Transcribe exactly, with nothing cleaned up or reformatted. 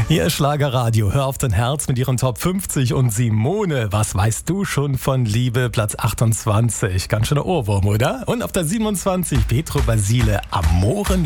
Hier ist Schlagerradio. Hör auf dein Herz mit ihren Top fünfzig und Simone. Was weißt du schon von Liebe? Platz achtundzwanzig. Ganz schöner Ohrwurm, oder? Und auf der siebenundzwanzig Pietro Basile. Amore